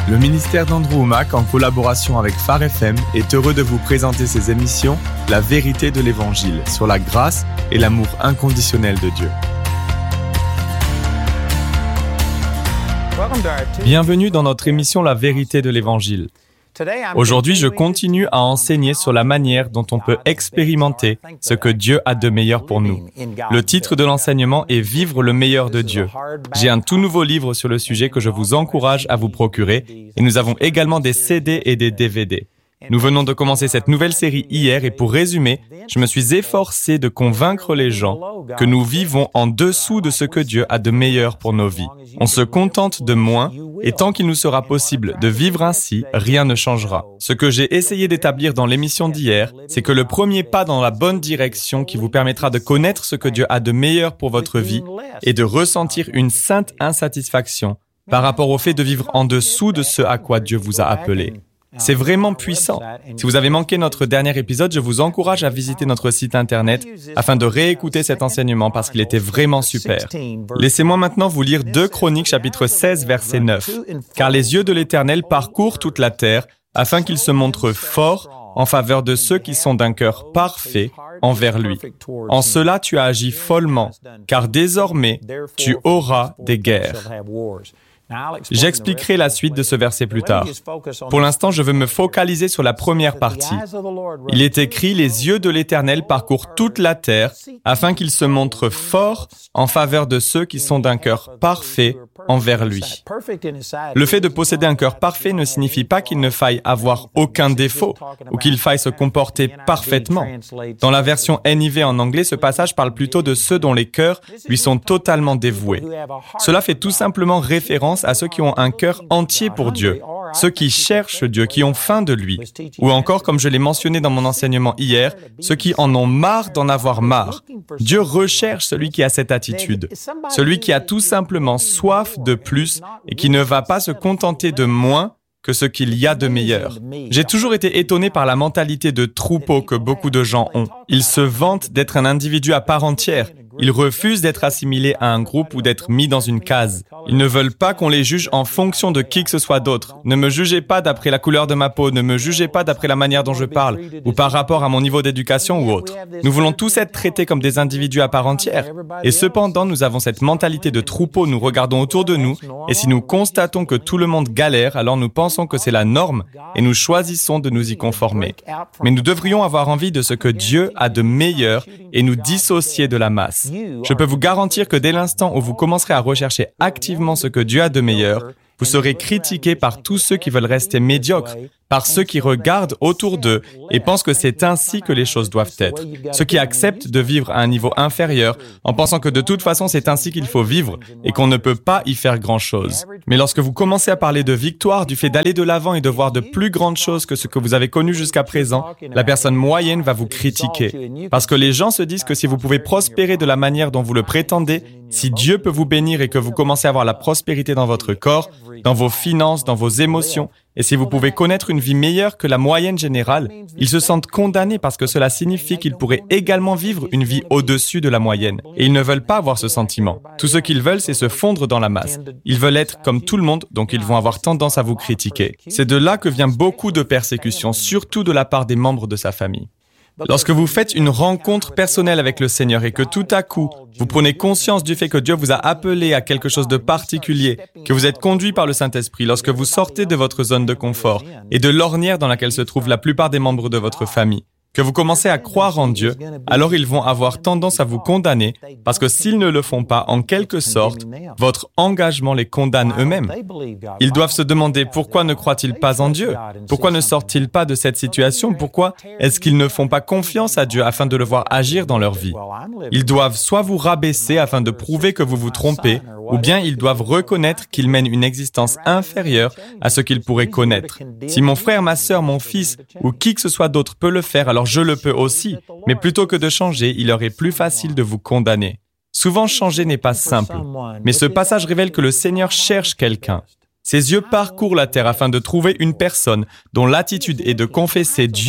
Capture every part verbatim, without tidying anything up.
Le ministère d'Andrew Wommack, en collaboration avec Phare F M, est heureux de vous présenter ses émissions « La vérité de l'Évangile » sur la grâce et l'amour inconditionnel de Dieu. Bienvenue dans notre émission « La vérité de l'Évangile ». Aujourd'hui, je continue à enseigner sur la manière dont on peut expérimenter ce que Dieu a de meilleur pour nous. Le titre de l'enseignement est « Vivre le meilleur de Dieu ». J'ai un tout nouveau livre sur le sujet que je vous encourage à vous procurer et nous avons également des C D et des D V D. Nous venons de commencer cette nouvelle série hier et pour résumer, je me suis efforcé de convaincre les gens que nous vivons en dessous de ce que Dieu a de meilleur pour nos vies. On se contente de moins et tant qu'il nous sera possible de vivre ainsi, rien ne changera. Ce que j'ai essayé d'établir dans l'émission d'hier, c'est que le premier pas dans la bonne direction qui vous permettra de connaître ce que Dieu a de meilleur pour votre vie est de ressentir une sainte insatisfaction par rapport au fait de vivre en dessous de ce à quoi Dieu vous a appelé. C'est vraiment puissant. Si vous avez manqué notre dernier épisode, je vous encourage à visiter notre site internet afin de réécouter cet enseignement parce qu'il était vraiment super. Laissez-moi maintenant vous lire deux Chroniques chapitre seize verset neuf. « Car les yeux de l'Éternel parcourent toute la terre afin qu'il se montre fort en faveur de ceux qui sont d'un cœur parfait envers lui. En cela tu as agi follement, car désormais tu auras des guerres. » J'expliquerai la suite de ce verset plus tard. Pour l'instant, je veux me focaliser sur la première partie. Il est écrit « Les yeux de l'Éternel parcourent toute la terre, afin qu'il se montre fort en faveur de ceux qui sont d'un cœur parfait envers lui. » Le fait de posséder un cœur parfait ne signifie pas qu'il ne faille avoir aucun défaut ou qu'il faille se comporter parfaitement. Dans la version N I V en anglais, ce passage parle plutôt de ceux dont les cœurs lui sont totalement dévoués. Cela fait tout simplement référence à ceux qui ont un cœur entier pour Dieu, ceux qui cherchent Dieu, qui ont faim de lui, ou encore, comme je l'ai mentionné dans mon enseignement hier, ceux qui en ont marre d'en avoir marre. Dieu recherche celui qui a cette attitude, celui qui a tout simplement soif de plus et qui ne va pas se contenter de moins que ce qu'il y a de meilleur. J'ai toujours été étonné par la mentalité de troupeau que beaucoup de gens ont. Ils se vantent d'être un individu à part entière. Ils refusent d'être assimilés à un groupe ou d'être mis dans une case. Ils ne veulent pas qu'on les juge en fonction de qui que ce soit d'autre. Ne me jugez pas d'après la couleur de ma peau, ne me jugez pas d'après la manière dont je parle, ou par rapport à mon niveau d'éducation ou autre. Nous voulons tous être traités comme des individus à part entière. Et cependant, nous avons cette mentalité de troupeau, nous regardons autour de nous, et si nous constatons que tout le monde galère, alors nous pensons que c'est la norme, et nous choisissons de nous y conformer. Mais nous devrions avoir envie de ce que Dieu a de meilleur et nous dissocier de la masse. Je peux vous garantir que dès l'instant où vous commencerez à rechercher activement ce que Dieu a de meilleur, vous serez critiqué par tous ceux qui veulent rester médiocres, par ceux qui regardent autour d'eux et pensent que c'est ainsi que les choses doivent être. Ceux qui acceptent de vivre à un niveau inférieur en pensant que de toute façon c'est ainsi qu'il faut vivre et qu'on ne peut pas y faire grand-chose. Mais lorsque vous commencez à parler de victoire, du fait d'aller de l'avant et de voir de plus grandes choses que ce que vous avez connu jusqu'à présent, la personne moyenne va vous critiquer. Parce que les gens se disent que si vous pouvez prospérer de la manière dont vous le prétendez, si Dieu peut vous bénir et que vous commencez à avoir la prospérité dans votre corps, dans vos finances, dans vos émotions, et si vous pouvez connaître une vie meilleure que la moyenne générale, ils se sentent condamnés parce que cela signifie qu'ils pourraient également vivre une vie au-dessus de la moyenne. Et ils ne veulent pas avoir ce sentiment. Tout ce qu'ils veulent, c'est se fondre dans la masse. Ils veulent être comme tout le monde, donc ils vont avoir tendance à vous critiquer. C'est de là que vient beaucoup de persécutions, surtout de la part des membres de sa famille. Lorsque vous faites une rencontre personnelle avec le Seigneur et que tout à coup, vous prenez conscience du fait que Dieu vous a appelé à quelque chose de particulier, que vous êtes conduit par le Saint-Esprit, lorsque vous sortez de votre zone de confort et de l'ornière dans laquelle se trouvent la plupart des membres de votre famille, que vous commencez à croire en Dieu, alors ils vont avoir tendance à vous condamner parce que s'ils ne le font pas, en quelque sorte, votre engagement les condamne eux-mêmes. Ils doivent se demander pourquoi ne croient-ils pas en Dieu? Pourquoi ne sortent-ils pas de cette situation? Pourquoi est-ce qu'ils ne font pas confiance à Dieu afin de le voir agir dans leur vie? Ils doivent soit vous rabaisser afin de prouver que vous vous trompez, ou bien ils doivent reconnaître qu'ils mènent une existence inférieure à ce qu'ils pourraient connaître. Si mon frère, ma sœur, mon fils ou qui que ce soit d'autre peut le faire, alors je le peux aussi, mais plutôt que de changer, il leur est plus facile de vous condamner. Souvent, changer n'est pas simple, mais ce passage révèle que le Seigneur cherche quelqu'un. Ses yeux parcourent la terre afin de trouver une personne dont l'attitude est de confesser Dieu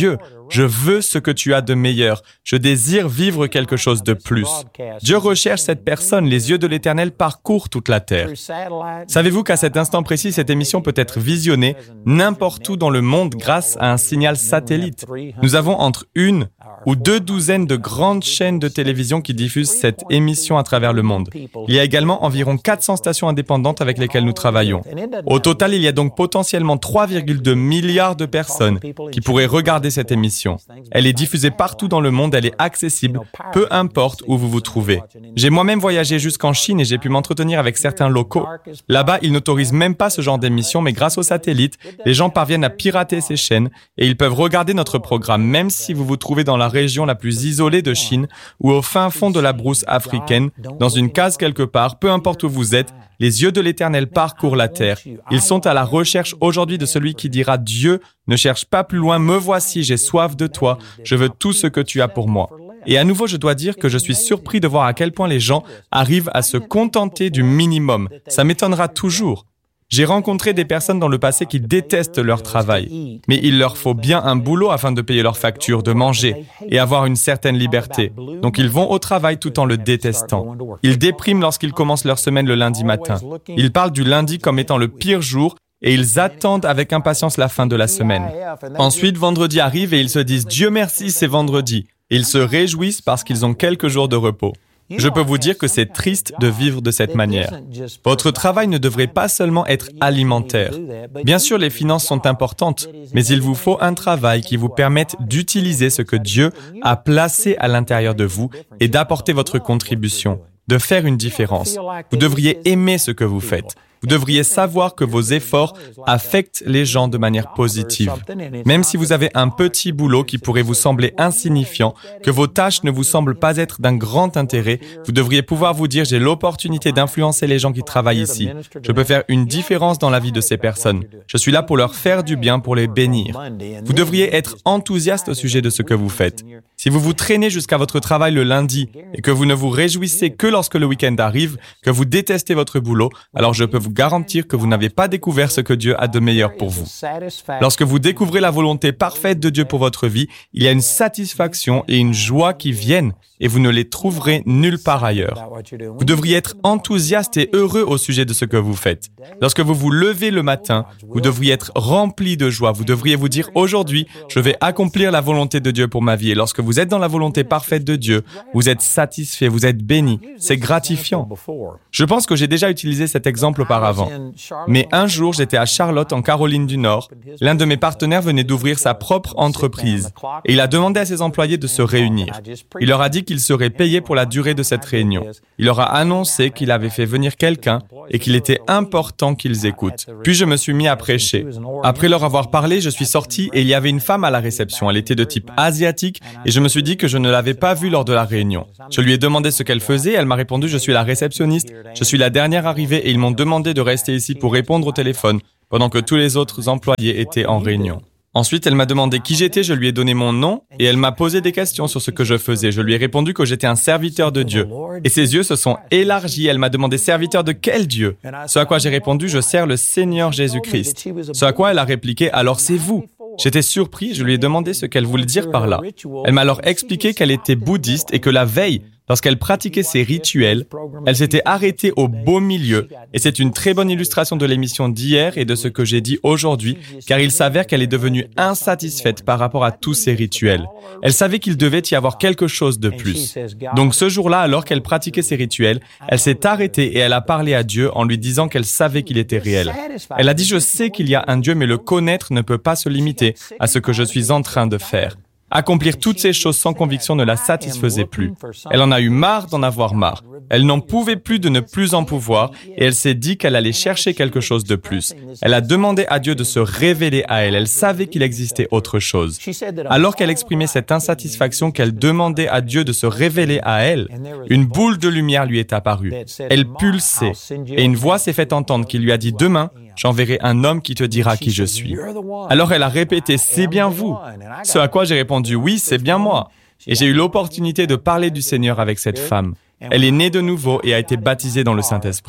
Je veux ce que tu as de meilleur. Je désire vivre quelque chose de plus. Dieu recherche cette personne. Les yeux de l'Éternel parcourent toute la terre. Savez-vous qu'à cet instant précis, cette émission peut être visionnée n'importe où dans le monde grâce à un signal satellite. Nous avons entre une ou deux douzaines de grandes chaînes de télévision qui diffusent cette émission à travers le monde. Il y a également environ quatre cents stations indépendantes avec lesquelles nous travaillons. Au total, il y a donc potentiellement trois virgule deux milliards de personnes qui pourraient regarder cette émission. Elle est diffusée partout dans le monde, elle est accessible, peu importe où vous vous trouvez. J'ai moi-même voyagé jusqu'en Chine et j'ai pu m'entretenir avec certains locaux. Là-bas, ils n'autorisent même pas ce genre d'émission, mais grâce aux satellites, les gens parviennent à pirater ces chaînes et ils peuvent regarder notre programme, même si vous vous trouvez dans la région la plus isolée de Chine ou au fin fond de la brousse africaine, dans une case quelque part, peu importe où vous êtes, les yeux de l'Éternel parcourent la terre. Ils sont à la recherche aujourd'hui de celui qui dira « Dieu, ne cherche pas plus loin, me voici, j'ai soif de toi, je veux tout ce que tu as pour moi. » Et à nouveau, je dois dire que je suis surpris de voir à quel point les gens arrivent à se contenter du minimum. Ça m'étonnera toujours. J'ai rencontré des personnes dans le passé qui détestent leur travail, mais il leur faut bien un boulot afin de payer leurs factures, de manger et avoir une certaine liberté. Donc ils vont au travail tout en le détestant. Ils dépriment lorsqu'ils commencent leur semaine le lundi matin. Ils parlent du lundi comme étant le pire jour et ils attendent avec impatience la fin de la semaine. Ensuite, vendredi arrive et ils se disent « Dieu merci, c'est vendredi ». Ils se réjouissent parce qu'ils ont quelques jours de repos. Je peux vous dire que c'est triste de vivre de cette manière. Votre travail ne devrait pas seulement être alimentaire. Bien sûr, les finances sont importantes, mais il vous faut un travail qui vous permette d'utiliser ce que Dieu a placé à l'intérieur de vous et d'apporter votre contribution, de faire une différence. Vous devriez aimer ce que vous faites. Vous devriez savoir que vos efforts affectent les gens de manière positive. Même si vous avez un petit boulot qui pourrait vous sembler insignifiant, que vos tâches ne vous semblent pas être d'un grand intérêt, vous devriez pouvoir vous dire « J'ai l'opportunité d'influencer les gens qui travaillent ici. Je peux faire une différence dans la vie de ces personnes. Je suis là pour leur faire du bien, pour les bénir. » Vous devriez être enthousiaste au sujet de ce que vous faites. Si vous vous traînez jusqu'à votre travail le lundi et que vous ne vous réjouissez que lorsque le week-end arrive, que vous détestez votre boulot, alors je peux vous garantir que vous n'avez pas découvert ce que Dieu a de meilleur pour vous. Lorsque vous découvrez la volonté parfaite de Dieu pour votre vie, il y a une satisfaction et une joie qui viennent et vous ne les trouverez nulle part ailleurs. Vous devriez être enthousiaste et heureux au sujet de ce que vous faites. Lorsque vous vous levez le matin, vous devriez être rempli de joie. Vous devriez vous dire « Aujourd'hui, je vais accomplir la volonté de Dieu pour ma vie. » Et lorsque vous êtes dans la volonté parfaite de Dieu, vous êtes satisfait, vous êtes béni. C'est gratifiant. Je pense que j'ai déjà utilisé cet exemple auparavant. Mais un jour, j'étais à Charlotte, en Caroline du Nord. L'un de mes partenaires venait d'ouvrir sa propre entreprise et il a demandé à ses employés de se réunir. Il leur a dit qu'il serait payé pour la durée de cette réunion. Il leur a annoncé qu'il avait fait venir quelqu'un et qu'il était important qu'ils écoutent. Puis je me suis mis à prêcher. Après leur avoir parlé, je suis sorti et il y avait une femme à la réception. Elle était de type asiatique et je me suis dit que je ne l'avais pas vue lors de la réunion. Je lui ai demandé ce qu'elle faisait. Elle m'a répondu « Je suis la réceptionniste. Je suis la dernière arrivée et ils m'ont demandé de rester ici pour répondre au téléphone pendant que tous les autres employés étaient en réunion. » Ensuite, elle m'a demandé qui j'étais, je lui ai donné mon nom et elle m'a posé des questions sur ce que je faisais. Je lui ai répondu que j'étais un serviteur de Dieu. Et ses yeux se sont élargis. Elle m'a demandé serviteur de quel Dieu? Ce à quoi j'ai répondu, je sers le Seigneur Jésus-Christ. Ce à quoi elle a répliqué, alors c'est vous. J'étais surpris, je lui ai demandé ce qu'elle voulait dire par là. Elle m'a alors expliqué qu'elle était bouddhiste et que la veille, lorsqu'elle pratiquait ses rituels, elle s'était arrêtée au beau milieu. Et c'est une très bonne illustration de l'émission d'hier et de ce que j'ai dit aujourd'hui, car il s'avère qu'elle est devenue insatisfaite par rapport à tous ces rituels. Elle savait qu'il devait y avoir quelque chose de plus. Donc ce jour-là, alors qu'elle pratiquait ses rituels, elle s'est arrêtée et elle a parlé à Dieu en lui disant qu'elle savait qu'il était réel. Elle a dit « Je sais qu'il y a un Dieu, mais le connaître ne peut pas se limiter à ce que je suis en train de faire. » Accomplir toutes ces choses sans conviction ne la satisfaisait plus. Elle en a eu marre d'en avoir marre. Elle n'en pouvait plus de ne plus en pouvoir et elle s'est dit qu'elle allait chercher quelque chose de plus. Elle a demandé à Dieu de se révéler à elle. Elle savait qu'il existait autre chose. Alors qu'elle exprimait cette insatisfaction, qu'elle demandait à Dieu de se révéler à elle, une boule de lumière lui est apparue. Elle pulsait et une voix s'est fait entendre qui lui a dit « Demain, j'enverrai un homme qui te dira qui je suis. » Alors elle a répété « C'est bien vous ». Ce à quoi j'ai répondu « Oui, c'est bien moi ». Et j'ai eu l'opportunité de parler du Seigneur avec cette femme. Elle est née de nouveau et a été baptisée dans le Saint-Esprit.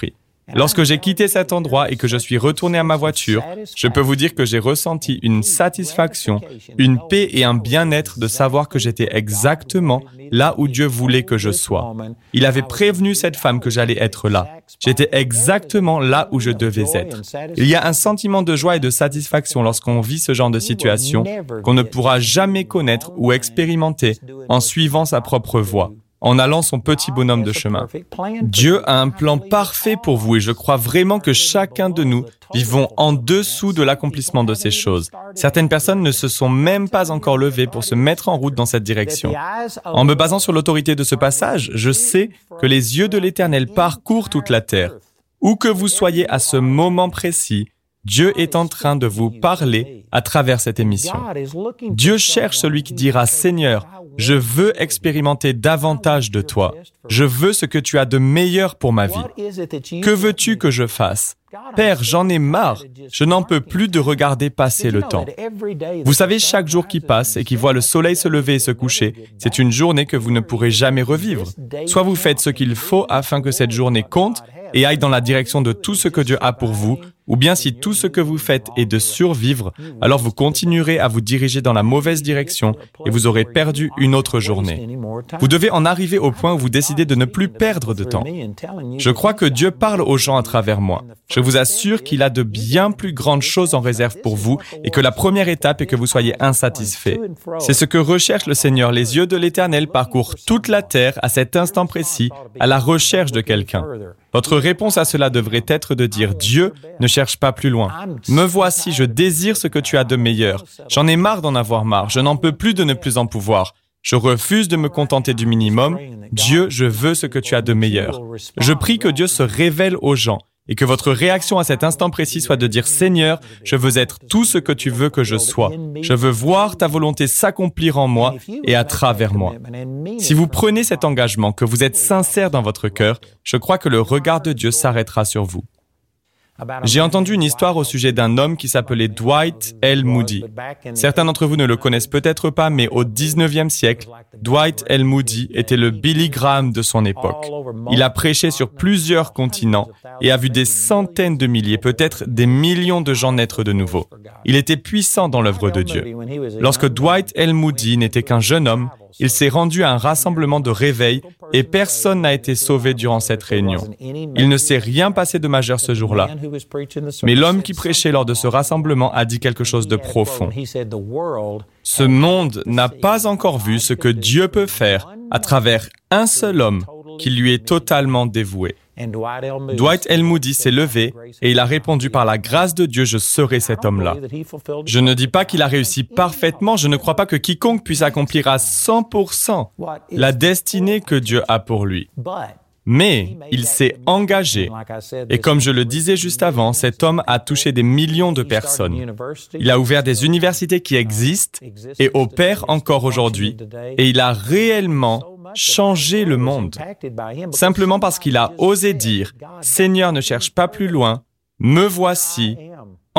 Lorsque j'ai quitté cet endroit et que je suis retourné à ma voiture, je peux vous dire que j'ai ressenti une satisfaction, une paix et un bien-être de savoir que j'étais exactement là où Dieu voulait que je sois. Il avait prévenu cette femme que j'allais être là. J'étais exactement là où je devais être. Il y a un sentiment de joie et de satisfaction lorsqu'on vit ce genre de situation qu'on ne pourra jamais connaître ou expérimenter en suivant sa propre voie, en allant son petit bonhomme de chemin. Dieu a un plan parfait pour vous et je crois vraiment que chacun de nous vivons en dessous de l'accomplissement de ces choses. Certaines personnes ne se sont même pas encore levées pour se mettre en route dans cette direction. En me basant sur l'autorité de ce passage, je sais que les yeux de l'Éternel parcourent toute la terre. Où que vous soyez à ce moment précis, Dieu est en train de vous parler à travers cette émission. Dieu cherche celui qui dira « Seigneur, je veux expérimenter davantage de toi. Je veux ce que tu as de meilleur pour ma vie. Que veux-tu que je fasse? Père, j'en ai marre. Je n'en peux plus de regarder passer le temps. » Vous savez, chaque jour qui passe et qui voit le soleil se lever et se coucher, c'est une journée que vous ne pourrez jamais revivre. Soit vous faites ce qu'il faut afin que cette journée compte et aille dans la direction de tout ce que Dieu a pour vous, ou bien si tout ce que vous faites est de survivre, alors vous continuerez à vous diriger dans la mauvaise direction et vous aurez perdu une autre journée. Vous devez en arriver au point où vous décidez de ne plus perdre de temps. Je crois que Dieu parle aux gens à travers moi. Je vous assure qu'il a de bien plus grandes choses en réserve pour vous et que la première étape est que vous soyez insatisfait. C'est ce que recherche le Seigneur. Les yeux de l'Éternel parcourent toute la terre à cet instant précis, à la recherche de quelqu'un. Votre réponse à cela devrait être de dire « Dieu, ne cherche pas plus loin. Me voici, je désire ce que tu as de meilleur. J'en ai marre d'en avoir marre. Je n'en peux plus de ne plus en pouvoir. Je refuse de me contenter du minimum. Dieu, je veux ce que tu as de meilleur. » Je prie que Dieu se révèle aux gens et que votre réaction à cet instant précis soit de dire « Seigneur, je veux être tout ce que tu veux que je sois. Je veux voir ta volonté s'accomplir en moi et à travers moi. » Si vous prenez cet engagement, que vous êtes sincère dans votre cœur, je crois que le regard de Dieu s'arrêtera sur vous. J'ai entendu une histoire au sujet d'un homme qui s'appelait Dwight L. Moody. Certains d'entre vous ne le connaissent peut-être pas, mais au dix-neuvième siècle, Dwight L. Moody était le Billy Graham de son époque. Il a prêché sur plusieurs continents et a vu des centaines de milliers, peut-être des millions de gens naître de nouveau. Il était puissant dans l'œuvre de Dieu. Lorsque Dwight L. Moody n'était qu'un jeune homme, il s'est rendu à un rassemblement de réveil et personne n'a été sauvé durant cette réunion. Il ne s'est rien passé de majeur ce jour-là. Mais l'homme qui prêchait lors de ce rassemblement a dit quelque chose de profond. Ce monde n'a pas encore vu ce que Dieu peut faire à travers un seul homme qui lui est totalement dévoué. Dwight L. Moody s'est levé et il a répondu par la grâce de Dieu, je serai cet homme-là. Je ne dis pas qu'il a réussi parfaitement, je ne crois pas que quiconque puisse accomplir à cent pour cent la destinée que Dieu a pour lui. Mais il s'est engagé. Et comme je le disais juste avant, cet homme a touché des millions de personnes. Il a ouvert des universités qui existent et opèrent encore aujourd'hui. Et il a réellement changé le monde. Simplement parce qu'il a osé dire « Seigneur, ne cherche pas plus loin, me voici, envoie-moi ».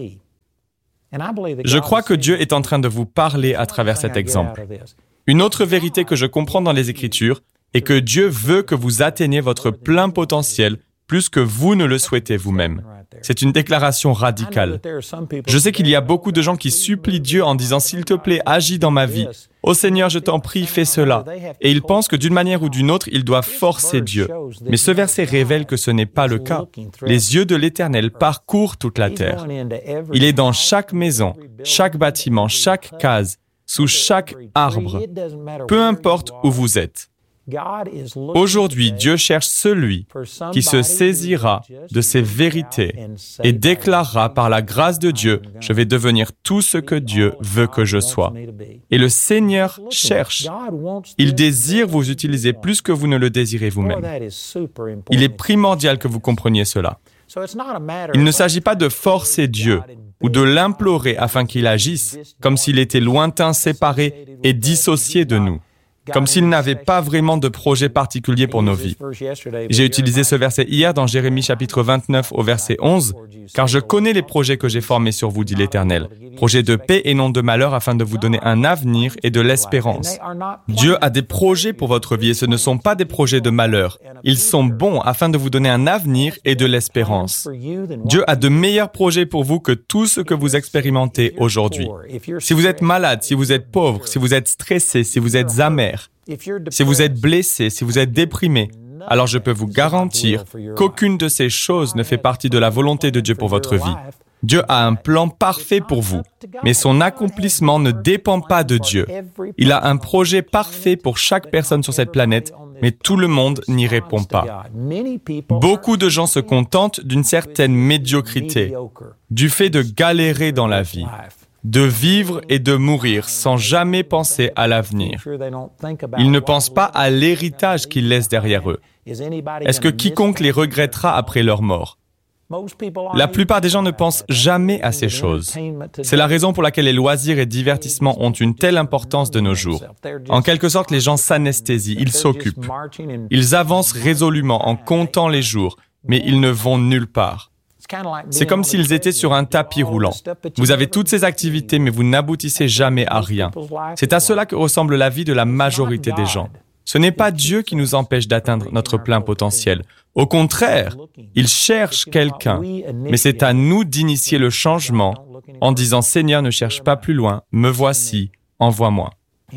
Je crois que Dieu est en train de vous parler à travers cet exemple. Une autre vérité que je comprends dans les Écritures est que Dieu veut que vous atteigniez votre plein potentiel plus que vous ne le souhaitez vous-même. C'est une déclaration radicale. Je sais qu'il y a beaucoup de gens qui supplient Dieu en disant « S'il te plaît, agis dans ma vie. Ô Seigneur, je t'en prie, fais cela. » Et ils pensent que d'une manière ou d'une autre, ils doivent forcer Dieu. Mais ce verset révèle que ce n'est pas le cas. Les yeux de l'Éternel parcourent toute la terre. Il est dans chaque maison, chaque bâtiment, chaque case, sous chaque arbre. Peu importe où vous êtes. Aujourd'hui, Dieu cherche celui qui se saisira de ces vérités et déclarera par la grâce de Dieu, « Je vais devenir tout ce que Dieu veut que je sois. » Et le Seigneur cherche. Il désire vous utiliser plus que vous ne le désirez vous-même. Il est primordial que vous compreniez cela. Il ne s'agit pas de forcer Dieu ou de l'implorer afin qu'il agisse, comme s'il était lointain, séparé et dissocié de nous. comme s'il n'avait pas vraiment de projet particulier pour nos vies. J'ai utilisé ce verset hier dans Jérémie chapitre vingt-neuf au verset onze, « Car je connais les projets que j'ai formés sur vous, dit l'Éternel, projets de paix et non de malheur, afin de vous donner un avenir et de l'espérance. » Dieu a des projets pour votre vie et ce ne sont pas des projets de malheur. Ils sont bons afin de vous donner un avenir et de l'espérance. Dieu a de meilleurs projets pour vous que tout ce que vous expérimentez aujourd'hui. Si vous êtes malade, si vous êtes pauvre, si vous êtes stressé, si vous êtes amer, si vous êtes blessé, si vous êtes déprimé, alors je peux vous garantir qu'aucune de ces choses ne fait partie de la volonté de Dieu pour votre vie. Dieu a un plan parfait pour vous, mais son accomplissement ne dépend pas de Dieu. Il a un projet parfait pour chaque personne sur cette planète, mais tout le monde n'y répond pas. Beaucoup de gens se contentent d'une certaine médiocrité, du fait de galérer dans la vie, de vivre et de mourir sans jamais penser à l'avenir. Ils ne pensent pas à l'héritage qu'ils laissent derrière eux. Est-ce que quiconque les regrettera après leur mort? La plupart des gens ne pensent jamais à ces choses. C'est la raison pour laquelle les loisirs et divertissements ont une telle importance de nos jours. En quelque sorte, les gens s'anesthésient, ils s'occupent. Ils avancent résolument en comptant les jours, mais ils ne vont nulle part. C'est comme s'ils étaient sur un tapis roulant. Vous avez toutes ces activités, mais vous n'aboutissez jamais à rien. C'est à cela que ressemble la vie de la majorité des gens. Ce n'est pas Dieu qui nous empêche d'atteindre notre plein potentiel. Au contraire, il cherche quelqu'un, mais c'est à nous d'initier le changement en disant « Seigneur, ne cherche pas plus loin, me voici, envoie-moi ».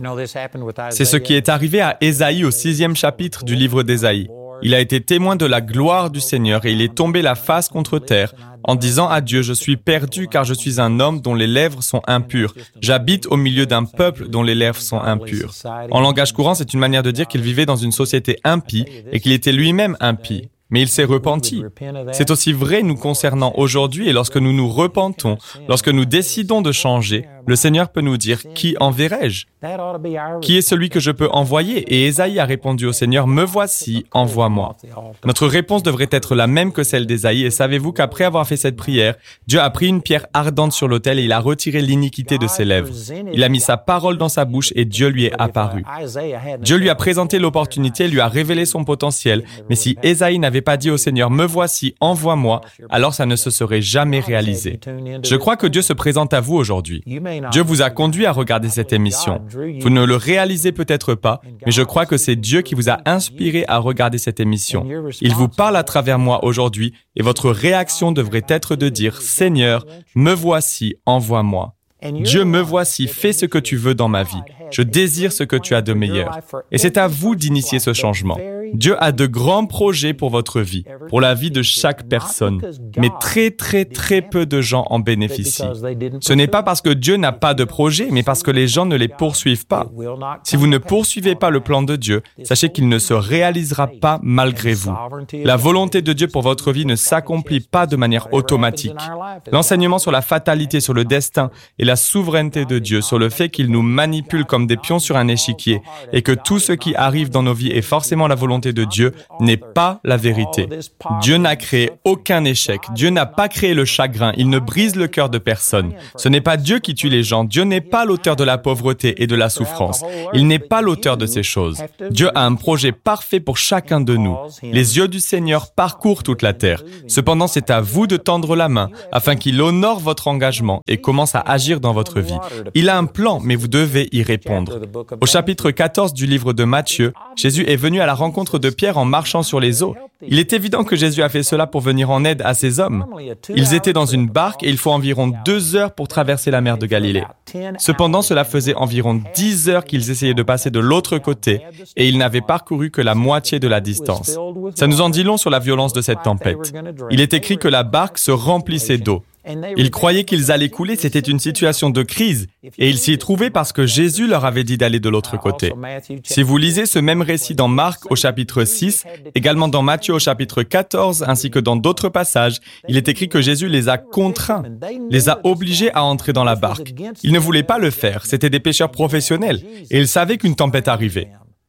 C'est ce qui est arrivé à Ésaïe au sixième chapitre du livre d'Ésaïe. Il a été témoin de la gloire du Seigneur et il est tombé la face contre terre en disant à Dieu « Je suis perdu car je suis un homme dont les lèvres sont impures. J'habite au milieu d'un peuple dont les lèvres sont impures. » En langage courant, c'est une manière de dire qu'il vivait dans une société impie et qu'il était lui-même impie. Mais il s'est repenti. C'est aussi vrai nous concernant aujourd'hui et lorsque nous nous repentons, lorsque nous décidons de changer, le Seigneur peut nous dire « Qui enverrai-je » ? Qui est celui que je peux envoyer ? Et Ésaïe a répondu au Seigneur « Me voici, envoie-moi ». Notre réponse devrait être la même que celle d'Ésaïe et savez-vous qu'après avoir fait cette prière, Dieu a pris une pierre ardente sur l'autel et il a retiré l'iniquité de ses lèvres. Il a mis sa parole dans sa bouche et Dieu lui est apparu. Dieu lui a présenté l'opportunité, lui a révélé son potentiel, mais si Ésaïe n'avait pas dit au Seigneur « Me voici, envoie-moi », alors ça ne se serait jamais réalisé. Je crois que Dieu se présente à vous aujourd'hui. Dieu vous a conduit à regarder cette émission. Vous ne le réalisez peut-être pas, mais je crois que c'est Dieu qui vous a inspiré à regarder cette émission. Il vous parle à travers moi aujourd'hui et votre réaction devrait être de dire « Seigneur, me voici, envoie-moi ». Dieu, me voici, fais ce que tu veux dans ma vie. Je désire ce que tu as de meilleur. Et c'est à vous d'initier ce changement. Dieu a de grands projets pour votre vie, pour la vie de chaque personne. Mais très, très, très peu de gens en bénéficient. Ce n'est pas parce que Dieu n'a pas de projet, mais parce que les gens ne les poursuivent pas. Si vous ne poursuivez pas le plan de Dieu, sachez qu'il ne se réalisera pas malgré vous. La volonté de Dieu pour votre vie ne s'accomplit pas de manière automatique. L'enseignement sur la fatalité, sur le destin et la souveraineté de Dieu, sur le fait qu'il nous manipule comme des pions sur un échiquier et que tout ce qui arrive dans nos vies est forcément la volonté de Dieu n'est pas la vérité. Dieu n'a créé aucun échec. Dieu n'a pas créé le chagrin. Il ne brise le cœur de personne. Ce n'est pas Dieu qui tue les gens. Dieu n'est pas l'auteur de la pauvreté et de la souffrance. Il n'est pas l'auteur de ces choses. Dieu a un projet parfait pour chacun de nous. Les yeux du Seigneur parcourent toute la terre. Cependant, c'est à vous de tendre la main afin qu'il honore votre engagement et commence à agir dans votre vie. Il a un plan, mais vous devez y répondre. Au chapitre quatorze du livre de Matthieu, Jésus est venu à la rencontre de Pierre en marchant sur les eaux. Il est évident que Jésus a fait cela pour venir en aide à ces hommes. Ils étaient dans une barque et il faut environ deux heures pour traverser la mer de Galilée. Cependant, cela faisait environ dix heures qu'ils essayaient de passer de l'autre côté et ils n'avaient parcouru que la moitié de la distance. Ça nous en dit long sur la violence de cette tempête. Il est écrit que la barque se remplissait d'eau. Ils croyaient qu'ils allaient couler, c'était une situation de crise, et ils s'y trouvaient parce que Jésus leur avait dit d'aller de l'autre côté. Si vous lisez ce même récit dans Marc au chapitre six, également dans Matthieu au chapitre quatorze, ainsi que dans d'autres passages, il est écrit que Jésus les a contraints, les a obligés à entrer dans la barque. Ils ne voulaient pas le faire, c'étaient des pêcheurs professionnels, et ils savaient qu'une tempête arrivait.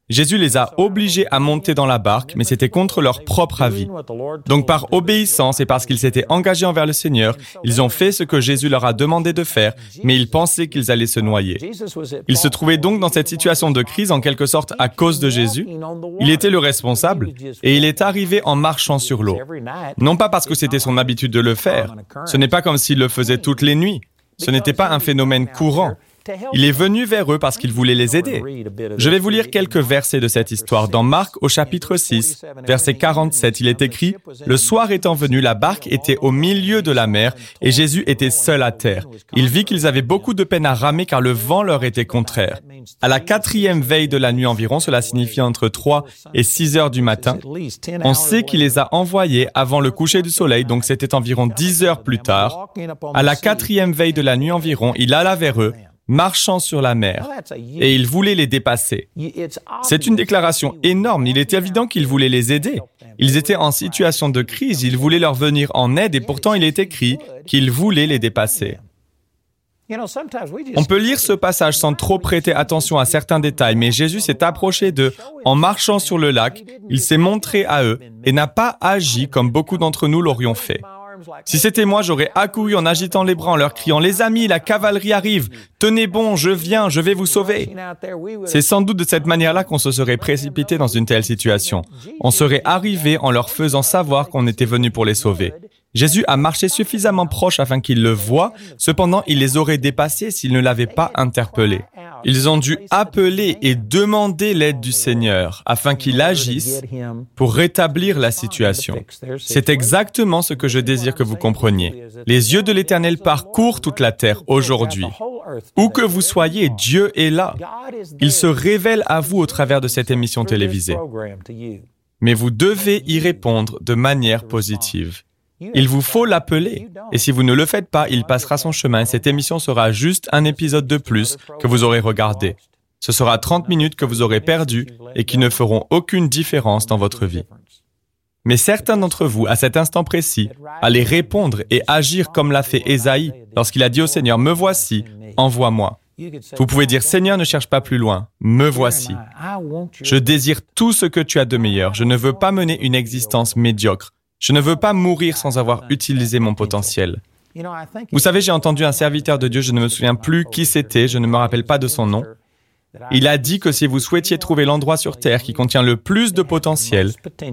Jésus les a obligés à monter dans la barque, mais c'était contre leur propre avis. Donc par obéissance et parce qu'ils s'étaient engagés envers le Seigneur, ils ont fait ce que Jésus leur a demandé de faire, mais ils pensaient qu'ils allaient se noyer. Ils se trouvaient donc dans cette situation de crise en quelque sorte à cause de Jésus. Il était le responsable et il est arrivé en marchant sur l'eau. Non pas parce que c'était son habitude de le faire. Ce n'est pas comme s'il le faisait toutes les nuits. Ce n'était pas un phénomène courant. Il est venu vers eux parce qu'il voulait les aider. Je vais vous lire quelques versets de cette histoire. Dans Marc, au chapitre six, verset quarante-sept, il est écrit « Le soir étant venu, la barque était au milieu de la mer et Jésus était seul à terre. Il vit qu'ils avaient beaucoup de peine à ramer car le vent leur était contraire. À la quatrième veille de la nuit environ, cela signifie entre trois et six heures du matin, on sait qu'il les a envoyés avant le coucher du soleil, donc c'était environ dix heures plus tard. À la quatrième veille de la nuit environ, il alla vers eux, marchant sur la mer, et il voulait les dépasser. C'est une déclaration énorme. Il est évident qu'il voulait les aider. Ils étaient en situation de crise, il voulait leur venir en aide, et pourtant il est écrit qu'il voulait les dépasser. On peut lire ce passage sans trop prêter attention à certains détails, mais Jésus s'est approché d'eux en marchant sur le lac, il s'est montré à eux et n'a pas agi comme beaucoup d'entre nous l'aurions fait. Si c'était moi, j'aurais accouru en agitant les bras, en leur criant « Les amis, la cavalerie arrive! Tenez bon, je viens, je vais vous sauver !» C'est sans doute de cette manière-là qu'on se serait précipité dans une telle situation. On serait arrivé en leur faisant savoir qu'on était venu pour les sauver. Jésus a marché suffisamment proche afin qu'ils le voient, cependant il les aurait dépassés s'ils ne l'avaient pas interpellé. Ils ont dû appeler et demander l'aide du Seigneur afin qu'il agisse pour rétablir la situation. C'est exactement ce que je désire que vous compreniez. Les yeux de l'Éternel parcourent toute la terre aujourd'hui. Où que vous soyez, Dieu est là. Il se révèle à vous au travers de cette émission télévisée. Mais vous devez y répondre de manière positive. Il vous faut l'appeler. Et si vous ne le faites pas, il passera son chemin et cette émission sera juste un épisode de plus que vous aurez regardé. Ce sera trente minutes que vous aurez perdues et qui ne feront aucune différence dans votre vie. Mais certains d'entre vous, à cet instant précis, allez répondre et agir comme l'a fait Ésaïe lorsqu'il a dit au Seigneur « Me voici, envoie-moi ». Vous pouvez dire « Seigneur, ne cherche pas plus loin, me voici. Je désire tout ce que tu as de meilleur. Je ne veux pas mener une existence médiocre. Je ne veux pas mourir sans avoir utilisé mon potentiel. » Vous savez, j'ai entendu un serviteur de Dieu, je ne me souviens plus qui c'était, je ne me rappelle pas de son nom. Il a dit que si vous souhaitiez trouver l'endroit sur Terre qui contient le plus de potentiel,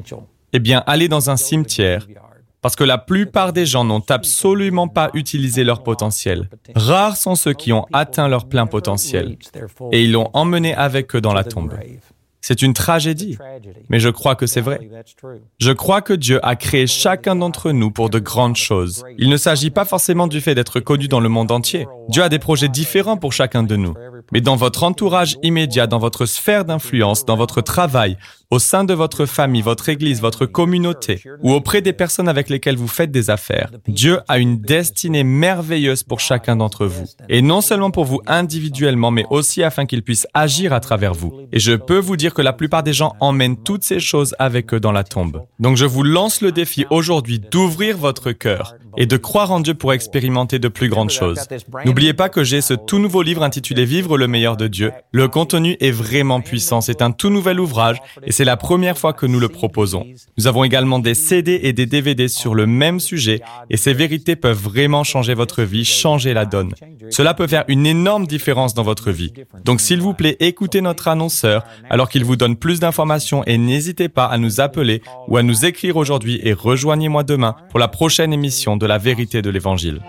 eh bien, allez dans un cimetière, parce que la plupart des gens n'ont absolument pas utilisé leur potentiel. Rares sont ceux qui ont atteint leur plein potentiel, et ils l'ont emmené avec eux dans la tombe. C'est une tragédie, mais je crois que c'est vrai. Je crois que Dieu a créé chacun d'entre nous pour de grandes choses. Il ne s'agit pas forcément du fait d'être connu dans le monde entier. Dieu a des projets différents pour chacun de nous. Mais dans votre entourage immédiat, dans votre sphère d'influence, dans votre travail, au sein de votre famille, votre église, votre communauté, ou auprès des personnes avec lesquelles vous faites des affaires, Dieu a une destinée merveilleuse pour chacun d'entre vous. Et non seulement pour vous individuellement, mais aussi afin qu'il puisse agir à travers vous. Et je peux vous dire que la plupart des gens emmènent toutes ces choses avec eux dans la tombe. Donc je vous lance le défi aujourd'hui d'ouvrir votre cœur et de croire en Dieu pour expérimenter de plus grandes choses. N'oubliez pas que j'ai ce tout nouveau livre intitulé « Vivre le meilleur de Dieu ». Le contenu est vraiment puissant, c'est un tout nouvel ouvrage et c'est la première fois que nous le proposons. Nous avons également des C D et des D V D sur le même sujet et ces vérités peuvent vraiment changer votre vie, changer la donne. Cela peut faire une énorme différence dans votre vie. Donc s'il vous plaît, écoutez notre annonceur alors qu'il vous donne plus d'informations et n'hésitez pas à nous appeler ou à nous écrire aujourd'hui et rejoignez-moi demain pour la prochaine émission de la vérité de l'Évangile.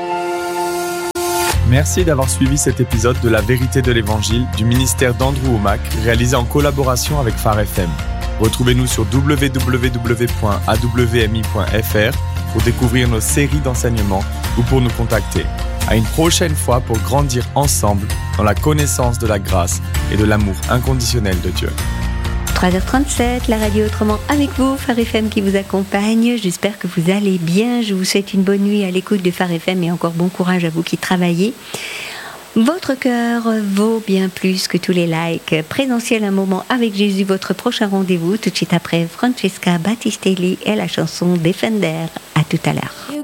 Merci d'avoir suivi cet épisode de la vérité de l'Évangile du ministère d'Andrew Wommack, réalisé en collaboration avec Phare F M. Retrouvez-nous sur w w w point a w m i point f r pour découvrir nos séries d'enseignements ou pour nous contacter. À une prochaine fois pour grandir ensemble dans la connaissance de la grâce et de l'amour inconditionnel de Dieu. trois heures trente-sept, la radio autrement avec vous, Phare F M qui vous accompagne. J'espère que vous allez bien. Je vous souhaite une bonne nuit à l'écoute de Phare F M et encore bon courage à vous qui travaillez. Votre cœur vaut bien plus que tous les likes. Présentiel, un moment avec Jésus, votre prochain rendez-vous tout de suite après Francesca Battistelli et la chanson Defender. À tout à l'heure.